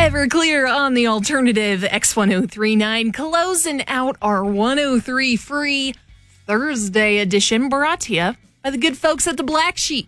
Everclear on the alternative X1039, closing out our 103 free Thursday edition, brought to you by the good folks at the Black Sheep.